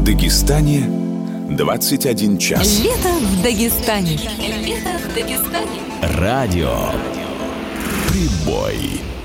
Дагестане 21 час. Лето в Дагестане. Лето в Дагестане. Радио Прибой.